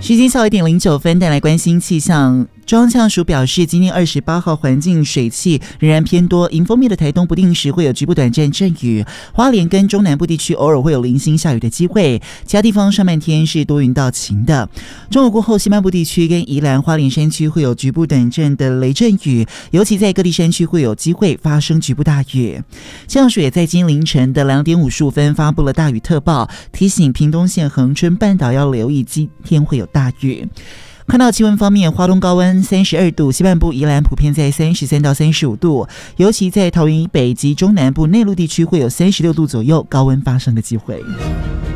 时间下午1:09，带来关心气象。中央气象署表示，今天28号环境水汽仍然偏多，迎风面的台东不定时会有局部短暂阵雨，花莲跟中南部地区偶尔会有零星下雨的机会，其他地方上半天是多云到晴的。中午过后，西半部地区跟宜兰花莲山区会有局部短暂的雷阵雨，尤其在各地山区会有机会发生局部大雨。气象署也在今天凌晨的2点55分发布了大雨特报，提醒屏东县恒春半岛要留意今天会有大雨。看到气温方面，花东高温32度，西半部宜兰普遍在33到35度，尤其在桃园以北及中南部内陆地区会有36度左右高温发生的机会。